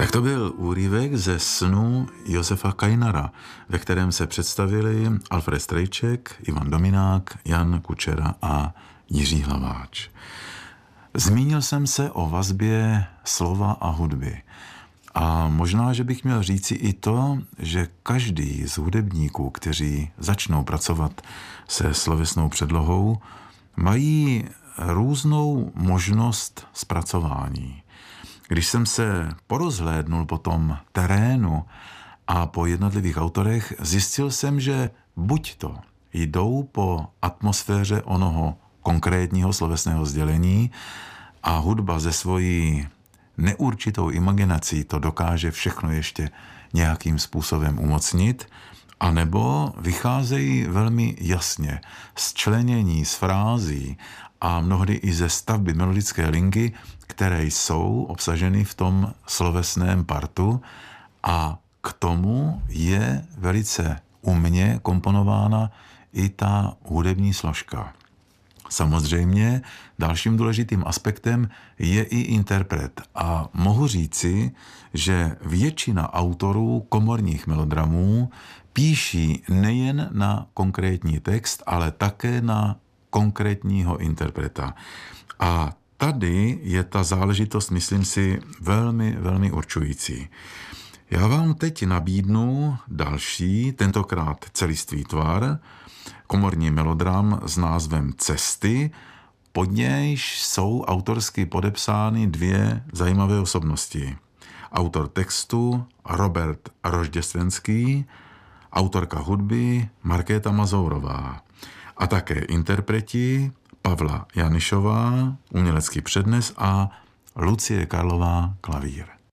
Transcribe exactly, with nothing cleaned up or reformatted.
Tak to byl úryvek ze snu Josefa Kajnara, ve kterém se představili Alfred Strejček, Ivan Dominák, Jan Kučera a Jiří Hlaváč. Zmínil jsem se o vazbě slova a hudby. A možná, že bych měl říci i to, že každý z hudebníků, kteří začnou pracovat se slovesnou předlohou, mají různou možnost zpracování. Když jsem se porozhlédnul po tom terénu a po jednotlivých autorech, zjistil jsem, že buď to jdou po atmosféře onoho konkrétního slovesného sdělení a hudba ze svojí neurčitou imaginací to dokáže všechno ještě nějakým způsobem umocnit, anebo vycházejí velmi jasně z členění, z frází a mnohdy i ze stavby melodické linky, které jsou obsaženy v tom slovesném partu, a k tomu je velice umně komponována i ta hudební složka. Samozřejmě dalším důležitým aspektem je i interpret a mohu říci, že většina autorů komorních melodramů píší nejen na konkrétní text, ale také na konkrétního interpreta. A tady je ta záležitost, myslím si, velmi, velmi určující. Já vám teď nabídnu další, tentokrát celistvý tvar, komorní melodram s názvem Cesty, pod nějž jsou autorsky podepsány dvě zajímavé osobnosti. Autor textu Robert Rožděstvenský, autorka hudby Markéta Mazourová a také interpreti Pavla Janišová, umělecký přednes, a Lucie Karlová, klavír.